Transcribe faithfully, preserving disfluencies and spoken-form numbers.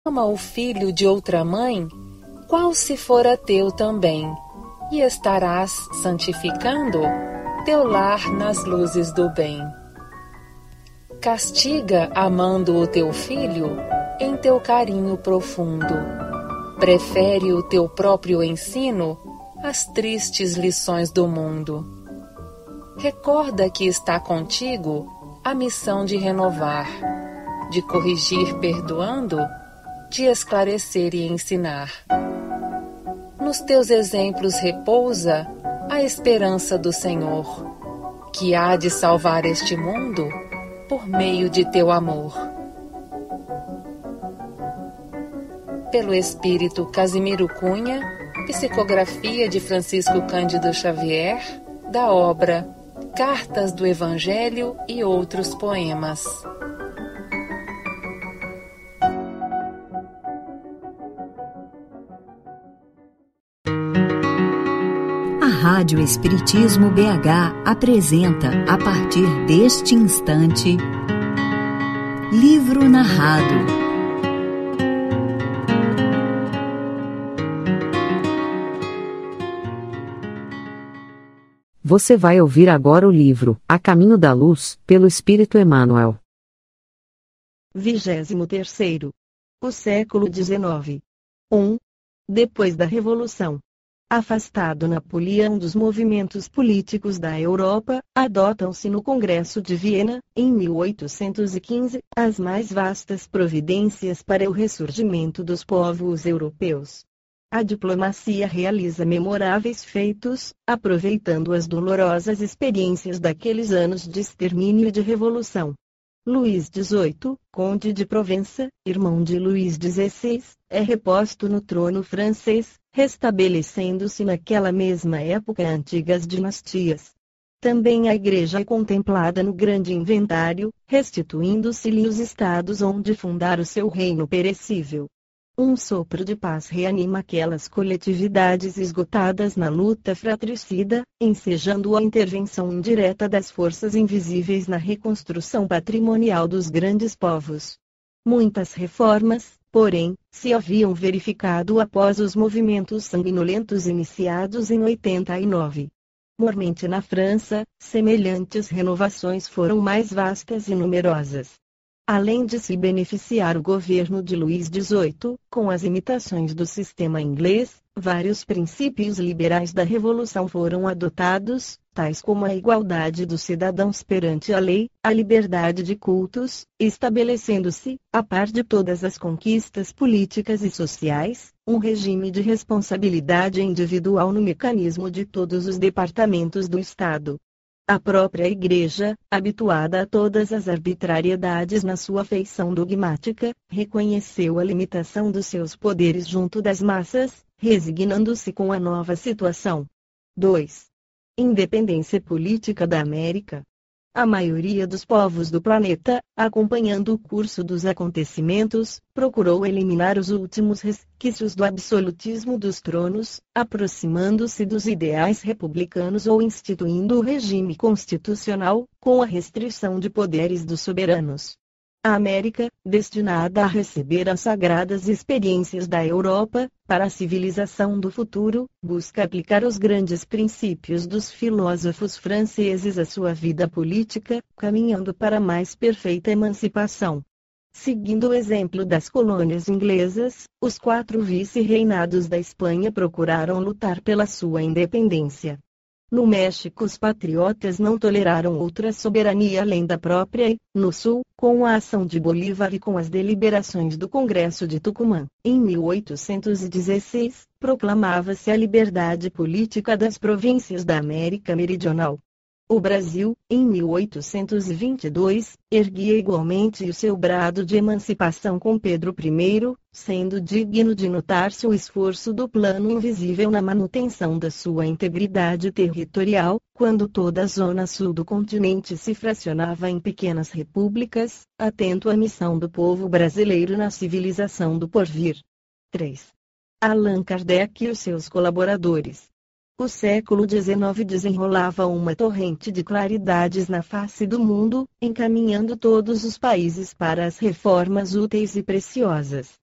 ama o filho de outra mãe, qual se fora teu também, e estarás santificando teu lar nas luzes do bem. Castiga amando o teu filho em teu carinho profundo. Prefere o teu próprio ensino às tristes lições do mundo. Recorda que está contigo a missão de renovar, de corrigir perdoando, de esclarecer e ensinar. Nos teus exemplos repousa a esperança do Senhor, que há de salvar este mundo por meio de teu amor. Pelo Espírito Casimiro Cunha, psicografia de Francisco Cândido Xavier, da obra Cartas do Evangelho e Outros Poemas. A Rádio Espiritismo B H apresenta, a partir deste instante, Livro Narrado. Você vai ouvir agora o livro A Caminho da Luz, pelo Espírito Emmanuel. Vigésimo terceiro. O século dezenove. um. Depois da Revolução. Afastado Napoleão dos movimentos políticos da Europa, adotam-se no Congresso de Viena, em mil oitocentos e quinze, as mais vastas providências para o ressurgimento dos povos europeus. A diplomacia realiza memoráveis feitos, aproveitando as dolorosas experiências daqueles anos de extermínio e de revolução. Luís dezoito, conde de Provença, irmão de Luís dezesseis, é reposto no trono francês, restabelecendo-se naquela mesma época antigas dinastias. Também a Igreja é contemplada no grande inventário, restituindo-se-lhe os estados onde fundar o seu reino perecível. Um sopro de paz reanima aquelas coletividades esgotadas na luta fratricida, ensejando a intervenção indireta das forças invisíveis na reconstrução patrimonial dos grandes povos. Muitas reformas, porém, se haviam verificado após os movimentos sanguinolentos iniciados em oitenta e nove. Mormente na França, semelhantes renovações foram mais vastas e numerosas. Além de se beneficiar o governo de Luís dezoito, com as imitações do sistema inglês, vários princípios liberais da Revolução foram adotados, tais como a igualdade dos cidadãos perante a lei, a liberdade de cultos, estabelecendo-se, a par de todas as conquistas políticas e sociais, um regime de responsabilidade individual no mecanismo de todos os departamentos do Estado. A própria Igreja, habituada a todas as arbitrariedades na sua feição dogmática, reconheceu a limitação dos seus poderes junto das massas, resignando-se com a nova situação. dois. Independência política da América. A maioria dos povos do planeta, acompanhando o curso dos acontecimentos, procurou eliminar os últimos resquícios do absolutismo dos tronos, aproximando-se dos ideais republicanos ou instituindo o regime constitucional, com a restrição de poderes dos soberanos. A América, destinada a receber as sagradas experiências da Europa, para a civilização do futuro, busca aplicar os grandes princípios dos filósofos franceses à sua vida política, caminhando para a mais perfeita emancipação. Seguindo o exemplo das colônias inglesas, os quatro vice-reinados da Espanha procuraram lutar pela sua independência. No México, os patriotas não toleraram outra soberania além da própria e, no Sul, com a ação de Bolívar e com as deliberações do Congresso de Tucumã, em mil oitocentos e dezesseis, proclamava-se a liberdade política das províncias da América Meridional. O Brasil, em mil oitocentos e vinte e dois, erguia igualmente o seu brado de emancipação com Pedro I, sendo digno de notar-se o esforço do plano invisível na manutenção da sua integridade territorial, quando toda a zona sul do continente se fracionava em pequenas repúblicas, atento à missão do povo brasileiro na civilização do porvir. três. Allan Kardec e os seus colaboradores. O século dezenove desenrolava uma torrente de claridades na face do mundo, encaminhando todos os países para as reformas úteis e preciosas.